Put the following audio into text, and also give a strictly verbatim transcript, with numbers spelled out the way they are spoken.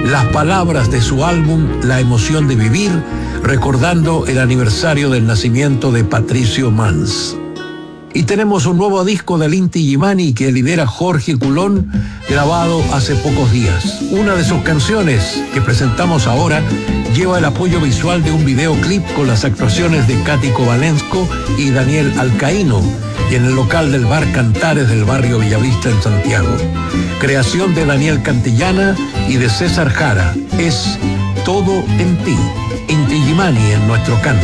las palabras de su álbum La emoción de vivir, recordando el aniversario del nacimiento de Patricio Mans. Y tenemos un nuevo disco del Inti Illimani que lidera Jorge Culón, grabado hace pocos días. Una de sus canciones que presentamos ahora lleva el apoyo visual de un videoclip con las actuaciones de Katy Kovalensko y Daniel Alcaíno, y en el local del bar Cantares del barrio Bellavista en Santiago. Creación de Daniel Cantillana y de César Jara. Es Todo en ti. Inti Illimani en nuestro canto.